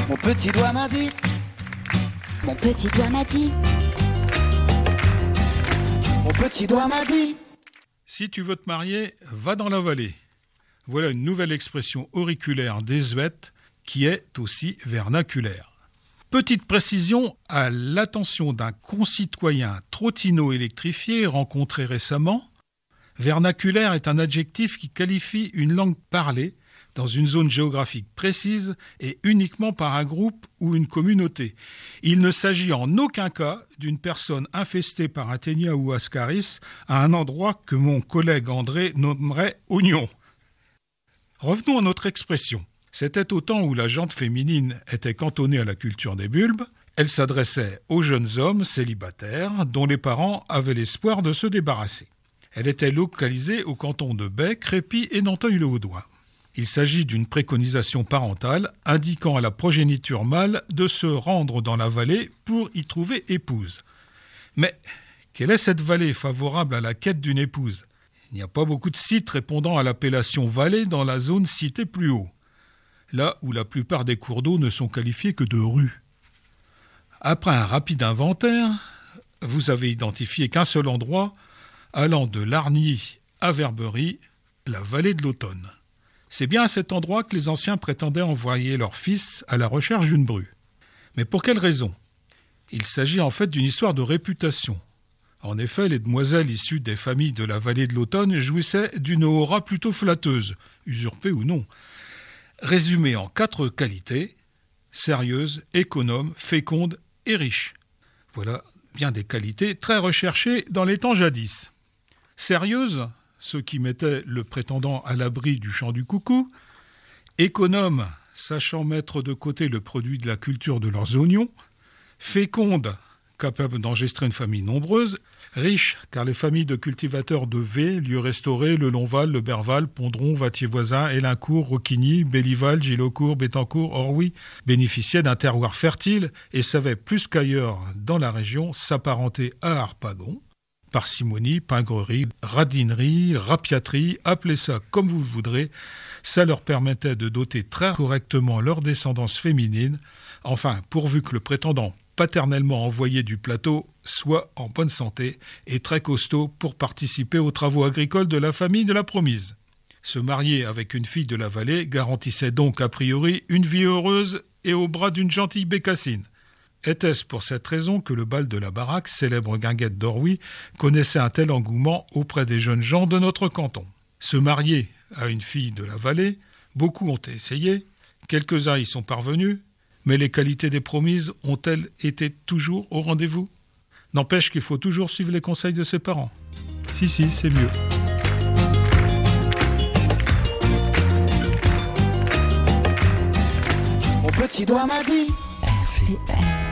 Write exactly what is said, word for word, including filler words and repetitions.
Mon petit doigt m'a dit. Mon petit doigt m'a dit. Mon petit doigt m'a dit. Si tu veux te marier, va dans la vallée. Voilà une nouvelle expression auriculaire désuète qui est aussi vernaculaire. Petite précision à l'attention d'un concitoyen trottino électrifié rencontré récemment. Vernaculaire est un adjectif qui qualifie une langue parlée dans une zone géographique précise et uniquement par un groupe ou une communauté. Il ne s'agit en aucun cas d'une personne infestée par un ténia ou ascaris à un endroit que mon collègue André nommerait oignon. Revenons à notre expression. C'était au temps où la jante féminine était cantonnée à la culture des bulbes. Elle s'adressait aux jeunes hommes célibataires dont les parents avaient l'espoir de se débarrasser. Elle était localisée au canton de Bai, Crépy et Nanteuil-le-Haudouin. Il s'agit d'une préconisation parentale indiquant à la progéniture mâle de se rendre dans la vallée pour y trouver épouse. Mais quelle est cette vallée favorable à la quête d'une épouse ? Il n'y a pas beaucoup de sites répondant à l'appellation vallée dans la zone citée plus haut, là où la plupart des cours d'eau ne sont qualifiés que de rues. Après un rapide inventaire, vous avez identifié qu'un seul endroit, allant de Largny à Verberie, la vallée de l'Automne. C'est bien à cet endroit que les anciens prétendaient envoyer leur fils à la recherche d'une bru. Mais pour quelle raison ? Il s'agit en fait d'une histoire de réputation. En effet, les demoiselles issues des familles de la vallée de l'Automne jouissaient d'une aura plutôt flatteuse, usurpée ou non. Résumée en quatre qualités, sérieuse, économe, féconde et riche. Voilà bien des qualités très recherchées dans les temps jadis. Sérieuse, ce qui mettait le prétendant à l'abri du chant du coucou. Économe, sachant mettre de côté le produit de la culture de leurs oignons. Féconde, capable d'engendrer une famille nombreuse. Riche, car les familles de cultivateurs de V, lieux restaurés, le Longval, le Berval, Pondron, Vattier-Voisin, Élincourt, Roquigny, Bellival, Gilaucourt, Bettencourt, Orwy, bénéficiaient d'un terroir fertile et savaient plus qu'ailleurs dans la région s'apparenter à Harpagon. Parcimonie, pingrerie, radinerie, rapiaterie, appelez ça comme vous le voudrez, ça leur permettait de doter très correctement leur descendance féminine, enfin pourvu que le prétendant paternellement envoyé du plateau soit en bonne santé et très costaud pour participer aux travaux agricoles de la famille de la promise. Se marier avec une fille de la vallée garantissait donc a priori une vie heureuse et au bras d'une gentille bécassine. Était-ce pour cette raison que le bal de la baraque, célèbre guinguette d'Orwy, connaissait un tel engouement auprès des jeunes gens de notre canton ? Se marier à une fille de la vallée, beaucoup ont essayé, quelques-uns y sont parvenus, mais les qualités des promises ont-elles été toujours au rendez-vous ? N'empêche qu'il faut toujours suivre les conseils de ses parents. Si, si, c'est mieux. Mon petit doigt m'a dit. R V R